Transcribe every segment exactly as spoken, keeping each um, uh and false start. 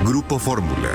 Grupo Fórmula.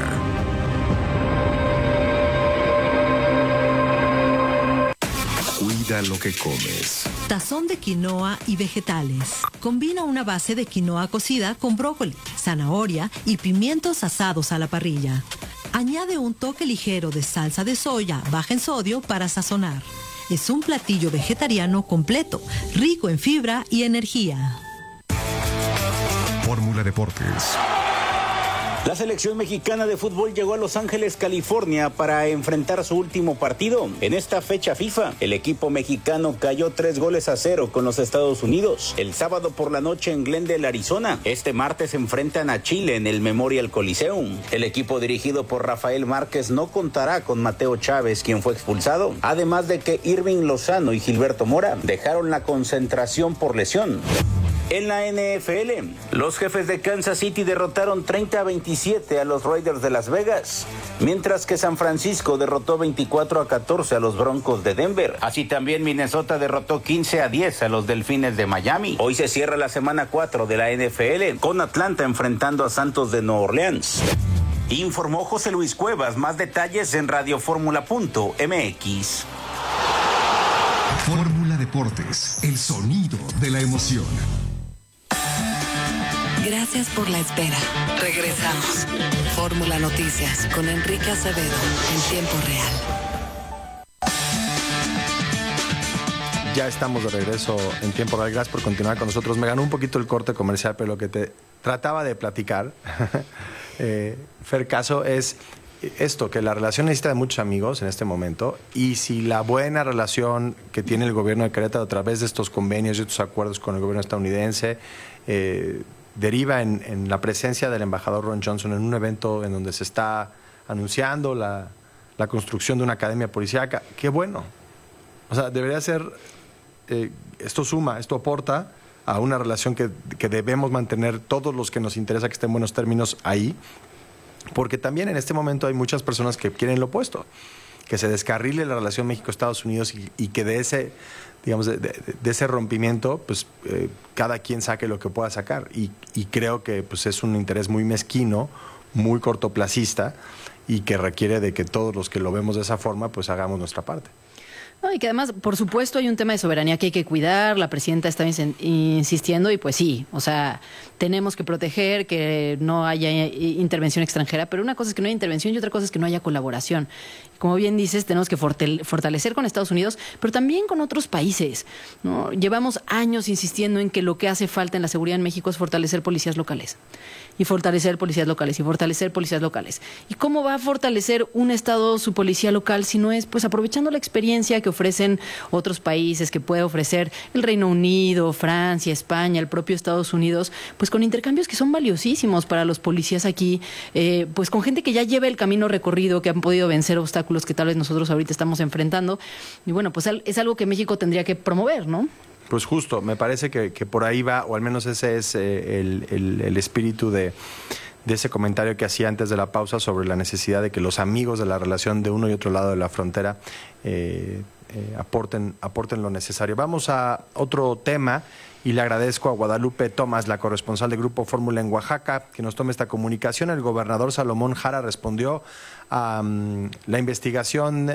Cuida lo que comes. Tazón de quinoa y vegetales. Combina una base de quinoa cocida con brócoli, zanahoria y pimientos asados a la parrilla. Añade un toque ligero de salsa de soya baja en sodio para sazonar. Es un platillo vegetariano completo, rico en fibra y energía. Fórmula Deportes. La selección mexicana de fútbol llegó a Los Ángeles, California, para enfrentar su último partido. En esta fecha FIFA, el equipo mexicano cayó tres goles a cero con los Estados Unidos. El sábado por la noche en Glendale, Arizona. Este martes se enfrentan a Chile en el Memorial Coliseum. El equipo dirigido por Rafael Márquez no contará con Mateo Chávez, quien fue expulsado. Además de que Irving Lozano y Gilberto Mora dejaron la concentración por lesión. En la N F L, los Jefes de Kansas City derrotaron treinta a veintisiete a los Raiders de Las Vegas, mientras que San Francisco derrotó veinticuatro a catorce a los Broncos de Denver. Así también Minnesota derrotó quince a diez a los Delfines de Miami. Hoy se cierra la semana cuatro de la N F L, con Atlanta enfrentando a Santos de Nueva Orleans. Informó José Luis Cuevas. Más detalles en radioformula punto m x. Fórmula Deportes, el sonido de la emoción. Gracias por la espera. Regresamos. Fórmula Noticias con Enrique Acevedo en tiempo real. Ya estamos de regreso en tiempo real. Gracias por continuar con nosotros. Me ganó un poquito el corte comercial, pero lo que te trataba de platicar, eh, Fer Caso, es esto, que la relación necesita de muchos amigos en este momento, y si la buena relación que tiene el gobierno de Querétaro a través de estos convenios y estos acuerdos con el gobierno estadounidense eh, deriva en, en la presencia del embajador Ron Johnson en un evento en donde se está anunciando la, la construcción de una academia policíaca, qué bueno. O sea, debería ser, eh, esto suma, esto aporta a una relación que, que debemos mantener todos los que nos interesa que esté en buenos términos ahí, porque también en este momento hay muchas personas que quieren lo opuesto, que se descarrile la relación México-Estados Unidos y, y que de ese, digamos, de, de, de ese rompimiento, pues eh, cada quien saque lo que pueda sacar. Y, y creo que pues es un interés muy mezquino, muy cortoplacista, y que requiere de que todos los que lo vemos de esa forma, pues hagamos nuestra parte. No, y que además, por supuesto, hay un tema de soberanía que hay que cuidar. La presidenta está insistiendo y pues sí, o sea, tenemos que proteger que no haya intervención extranjera, pero una cosa es que no haya intervención y otra cosa es que no haya colaboración. Como bien dices, tenemos que fortalecer con Estados Unidos, pero también con otros países, ¿no? Llevamos años insistiendo en que lo que hace falta en la seguridad en México es fortalecer policías locales. Y fortalecer policías locales, y fortalecer policías locales. ¿Y cómo va a fortalecer un Estado su policía local si no es pues aprovechando la experiencia que ofrecen otros países, que puede ofrecer el Reino Unido, Francia, España, el propio Estados Unidos, pues con intercambios que son valiosísimos para los policías aquí, eh, pues con gente que ya lleva el camino recorrido, que han podido vencer obstáculos que tal vez nosotros ahorita estamos enfrentando. Y bueno, pues es algo que México tendría que promover, ¿no? Pues justo, me parece que, que por ahí va, o al menos ese es eh, el, el, el espíritu de, de ese comentario que hacía antes de la pausa sobre la necesidad de que los amigos de la relación de uno y otro lado de la frontera eh, eh, aporten, aporten lo necesario. Vamos a otro tema y le agradezco a Guadalupe Tomás, la corresponsal de Grupo Fórmula en Oaxaca, que nos tome esta comunicación. El gobernador Salomón Jara respondió a um, la investigación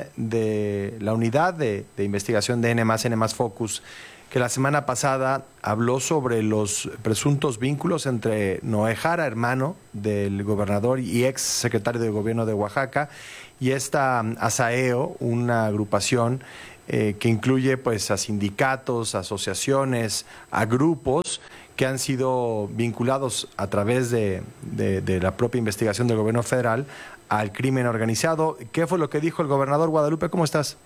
de la unidad de, de investigación de N más N más Focus, que la semana pasada habló sobre los presuntos vínculos entre Noé Jara, hermano del gobernador y ex secretario de gobierno de Oaxaca, y esta um, ASAEO, una agrupación eh, que incluye pues a sindicatos, asociaciones, a grupos que han sido vinculados a través de, de, de la propia investigación del gobierno federal al crimen organizado. ¿Qué fue lo que dijo el gobernador? Guadalupe, ¿cómo estás?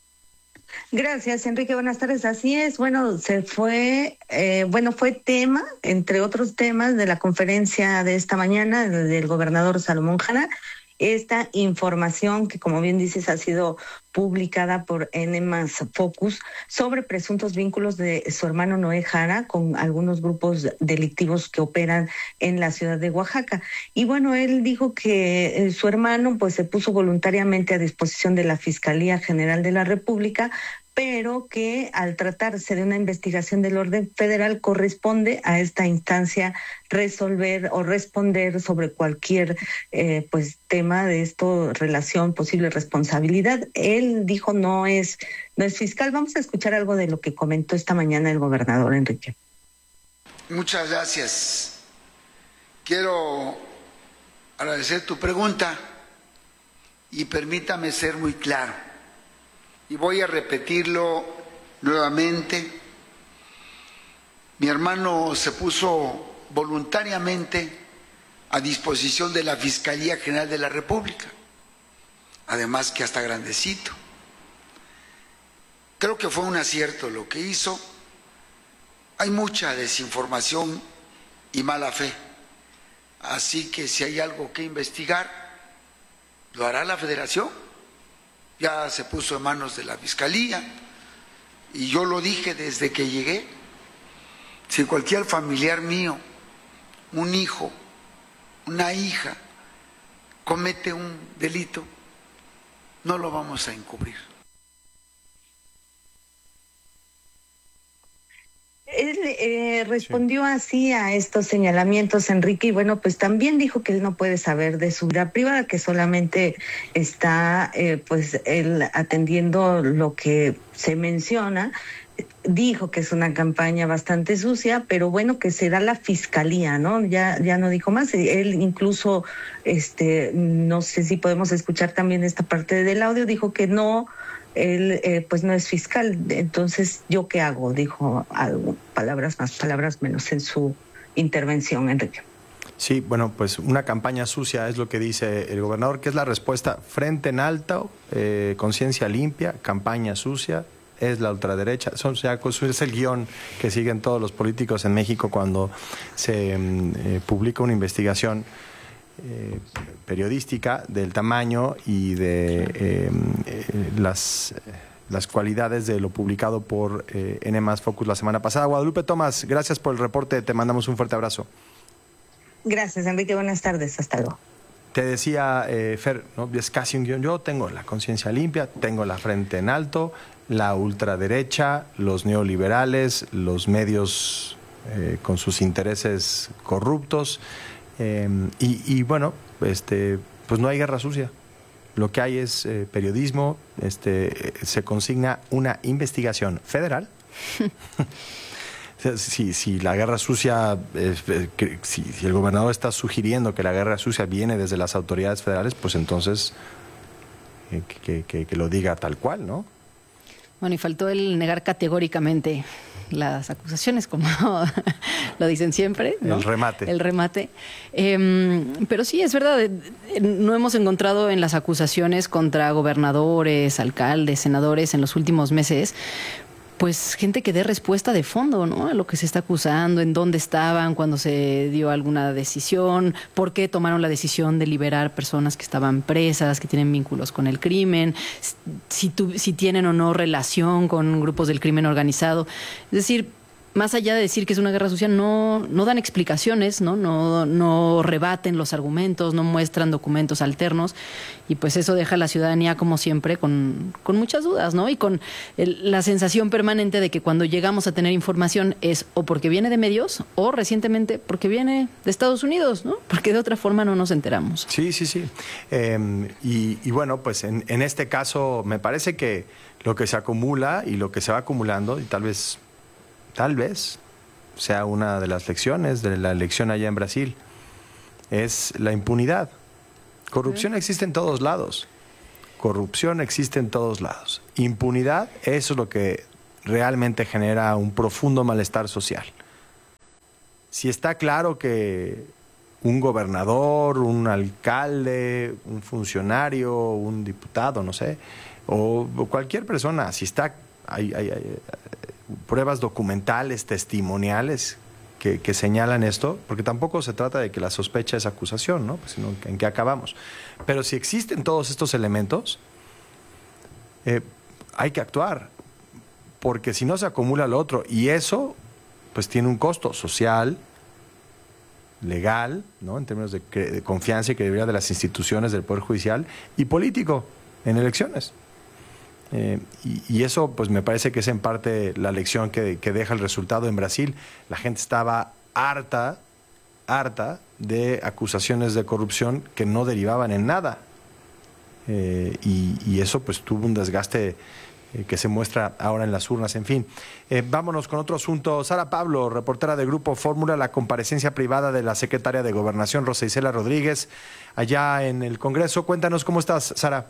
Gracias, Enrique. Buenas tardes. Así es. Bueno, se fue, eh, bueno, fue tema, entre otros temas, de la conferencia de esta mañana del gobernador Salomón Jara, esta información que, como bien dices, ha sido publicada por N más Focus sobre presuntos vínculos de su hermano Noé Jara con algunos grupos delictivos que operan en la ciudad de Oaxaca. Y bueno, él dijo que eh, su hermano pues se puso voluntariamente a disposición de la Fiscalía General de la República, pero que al tratarse de una investigación del orden federal corresponde a esta instancia resolver o responder sobre cualquier eh, pues tema de esto, relación, posible responsabilidad. Él dijo no es, no es fiscal. Vamos a escuchar algo de lo que comentó esta mañana el gobernador Enrique. Muchas gracias. Quiero agradecer tu pregunta y permítame ser muy claro. Y voy a repetirlo nuevamente. Mi hermano se puso voluntariamente a disposición de la Fiscalía General de la República, además que hasta grandecito. Creo que fue un acierto lo que hizo. Hay mucha desinformación y mala fe, así que si hay algo que investigar, lo hará la Federación. Ya se puso en manos de la Fiscalía y yo lo dije desde que llegué. Si cualquier familiar mío, un hijo, una hija, comete un delito, no lo vamos a encubrir. Él eh, respondió sí. así a estos señalamientos, Enrique, y bueno, pues también dijo que él no puede saber de su vida privada, que solamente está eh, pues él atendiendo lo que se menciona. Dijo que es una campaña bastante sucia, pero bueno, que será la Fiscalía, ¿no? Ya, ya no dijo más. Él incluso, este, no sé si podemos escuchar también esta parte del audio, dijo que no, él eh, pues no es fiscal. Entonces, ¿yo qué hago? Dijo algo, palabras más, palabras menos en su intervención, Enrique. Sí, bueno, pues una campaña sucia es lo que dice el gobernador, que es la respuesta: frente en alto, eh, conciencia limpia, campaña sucia. Es la ultraderecha, son, es el guión que siguen todos los políticos en México cuando se eh, publica una investigación eh, periodística del tamaño y de eh, eh, las, las cualidades de lo publicado por eh, N más Focus la semana pasada. Guadalupe Tomás, gracias por el reporte, te mandamos un fuerte abrazo. Gracias, Enrique, buenas tardes, hasta luego. Te decía, eh, Fer, ¿no? Es casi un guión. Yo tengo la conciencia limpia, tengo la frente en alto, la ultraderecha, los neoliberales, los medios eh, con sus intereses corruptos, eh, y, y bueno, este, pues no hay guerra sucia. Lo que hay es eh, periodismo, este, se consigna una investigación federal. Si, si la guerra sucia, eh, si, si el gobernador está sugiriendo que la guerra sucia viene desde las autoridades federales, pues entonces eh, que, que, que lo diga tal cual, ¿no? Bueno, y faltó el negar categóricamente las acusaciones, como lo dicen siempre, ¿no? El remate. El remate. Eh, pero sí, es verdad, no hemos encontrado en las acusaciones contra gobernadores, alcaldes, senadores en los últimos meses, pues gente que dé respuesta de fondo, ¿no? A lo que se está acusando, en dónde estaban cuando se dio alguna decisión, por qué tomaron la decisión de liberar personas que estaban presas, que tienen vínculos con el crimen, si, tu, si tienen o no relación con grupos del crimen organizado. Es decir, más allá de decir que es una guerra sucia, no, no dan explicaciones, ¿no? No, no rebaten los argumentos, no muestran documentos alternos, y pues eso deja a la ciudadanía, como siempre, con, con muchas dudas, ¿no? Y con el, la sensación permanente de que cuando llegamos a tener información es o porque viene de medios o recientemente porque viene de Estados Unidos, ¿no? Porque de otra forma no nos enteramos. Sí, sí, sí. Eh, y, y bueno, pues en, en este caso me parece que lo que se acumula y lo que se va acumulando, y tal vez... tal vez sea una de las lecciones de la elección allá en Brasil, es la impunidad. Corrupción existe en todos lados. Corrupción existe en todos lados. Impunidad, eso es lo que realmente genera un profundo malestar social. Si está claro que un gobernador, un alcalde, un funcionario, un diputado, no sé, o, o cualquier persona, si está... hay, hay, hay pruebas documentales, testimoniales que, que señalan esto, porque tampoco se trata de que la sospecha es acusación, ¿no? Pues, sino en qué acabamos. Pero si existen todos estos elementos, eh, hay que actuar, porque si no se acumula lo otro, y eso pues tiene un costo social, legal, ¿no? En términos de, de confianza y credibilidad de las instituciones del Poder Judicial, y político en elecciones. Eh, y, y eso pues me parece que es en parte la lección que, que deja el resultado en Brasil. La gente estaba harta, harta de acusaciones de corrupción que no derivaban en nada. Eh, y, y eso pues tuvo un desgaste eh, que se muestra ahora en las urnas. En fin, eh, vámonos con otro asunto. Sara Pablo, reportera de Grupo Fórmula, la comparecencia privada de la secretaria de Gobernación, Rosa Isela Rodríguez, allá en el Congreso. Cuéntanos cómo estás, Sara.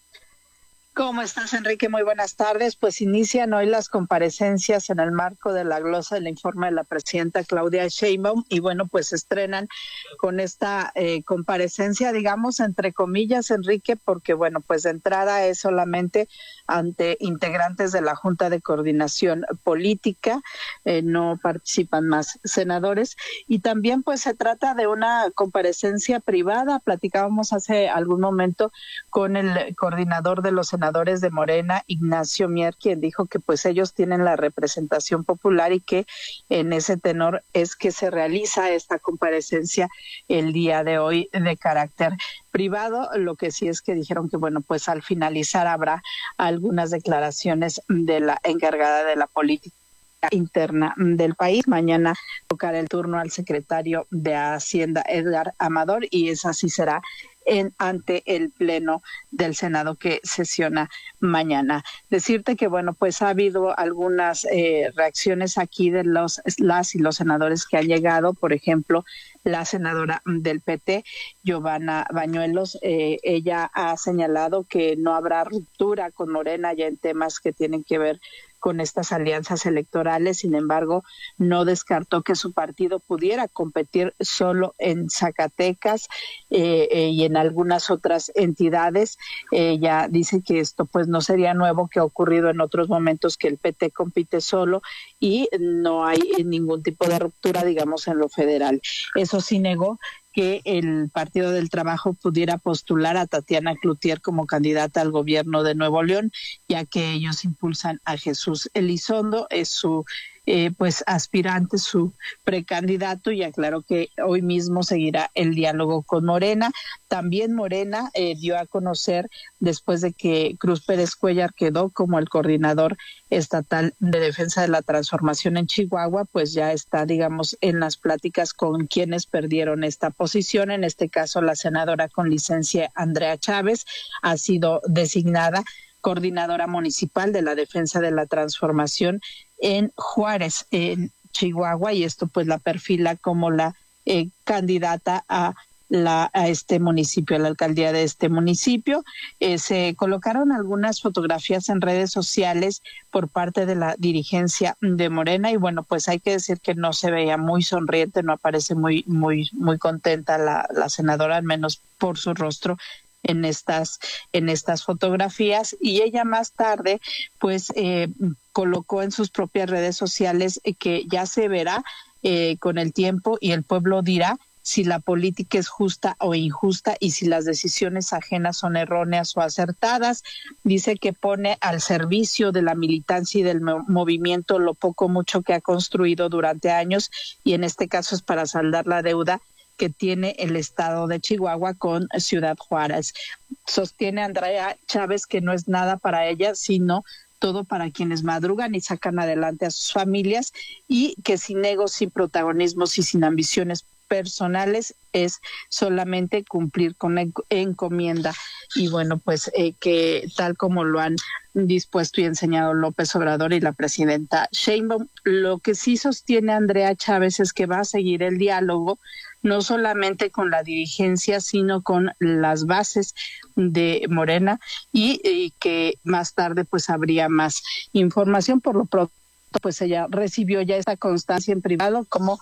¿Cómo estás, Enrique? Muy buenas tardes. Pues inician hoy las comparecencias en el marco de la glosa del informe de la presidenta Claudia Sheinbaum y bueno, pues estrenan con esta eh, comparecencia, digamos, entre comillas, Enrique, porque bueno, pues de entrada es solamente ante integrantes de la Junta de Coordinación Política, eh, no participan más senadores y también pues se trata de una comparecencia privada. Platicábamos hace algún momento con el coordinador de los senadores de Morena, Ignacio Mier, quien dijo que pues ellos tienen la representación popular y que en ese tenor es que se realiza esta comparecencia el día de hoy de carácter privado. Lo que sí es que dijeron que bueno, pues al finalizar habrá algunas declaraciones de la encargada de la política interna del país. Mañana tocará el turno al secretario de Hacienda, Edgar Amador, y esa sí será en, ante el Pleno del Senado que sesiona mañana. Decirte que, bueno, pues ha habido algunas eh, reacciones aquí de los las y los senadores que han llegado. Por ejemplo, la senadora del P T, Giovanna Bañuelos, eh, ella ha señalado que no habrá ruptura con Morena ya en temas que tienen que ver con estas alianzas electorales. Sin embargo, no descartó que su partido pudiera competir solo en Zacatecas eh, eh, y en algunas otras entidades. Ella eh, dice que esto pues no sería nuevo, que ha ocurrido en otros momentos que el P T compite solo y no hay ningún tipo de ruptura, digamos, en lo federal. Eso sí negó que el Partido del Trabajo pudiera postular a Tatiana Cloutier como candidata al gobierno de Nuevo León, ya que ellos impulsan a Jesús Elizondo, es su eh, pues aspirante, su precandidato, y aclaró que hoy mismo seguirá el diálogo con Morena. También Morena eh, dio a conocer, después de que Cruz Pérez Cuellar quedó como el coordinador estatal de defensa de la transformación en Chihuahua, pues ya está, digamos, en las pláticas con quienes perdieron esta posición. En este caso, la senadora con licencia Andrea Chávez ha sido designada coordinadora municipal de la defensa de la transformación en Juárez, en Chihuahua, y esto pues la perfila como la eh, candidata a La, a este municipio, a la alcaldía de este municipio. Eh, se colocaron algunas fotografías en redes sociales por parte de la dirigencia de Morena y bueno, pues hay que decir que no se veía muy sonriente, no aparece muy muy muy contenta la, la senadora, al menos por su rostro en estas en estas fotografías, y ella más tarde pues eh, colocó en sus propias redes sociales eh, que ya se verá eh, con el tiempo y el pueblo dirá si la política es justa o injusta y si las decisiones ajenas son erróneas o acertadas. Dice que pone al servicio de la militancia y del movimiento lo poco o mucho que ha construido durante años, y en este caso es para saldar la deuda que tiene el estado de Chihuahua con Ciudad Juárez. Sostiene Andrea Chávez que no es nada para ella, sino todo para quienes madrugan y sacan adelante a sus familias, y que sin egos, sin protagonismos y sin ambiciones personales es solamente cumplir con la encomienda. Y bueno, pues eh, que tal como lo han dispuesto y enseñado López Obrador y la presidenta Sheinbaum, lo que sí sostiene Andrea Chávez es que va a seguir el diálogo no solamente con la dirigencia, sino con las bases de Morena, y, y que más tarde pues habría más información. Por lo pronto pues ella recibió ya esta constancia en privado como